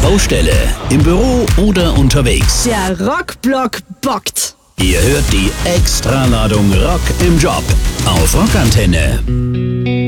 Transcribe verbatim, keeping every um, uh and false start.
Baustelle, im Büro oder unterwegs. Der Rockblock bockt. Ihr hört die Extraladung Rock im Job auf Rockantenne.